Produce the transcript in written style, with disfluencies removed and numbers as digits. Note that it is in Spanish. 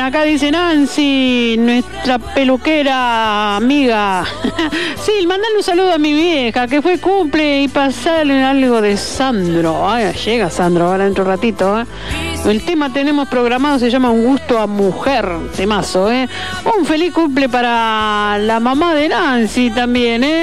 acá dice Nancy, nuestra peluquera amiga. Sí, mandale un saludo a mi vieja, que fue cumple, y pasarle algo de Sandro. Ay, llega Sandro ahora dentro de un ratito, ¿eh? El tema tenemos programado, se llama Un gusto a mujer, temazo, ¿eh? Un feliz cumple para la mamá de Nancy también, ¿eh?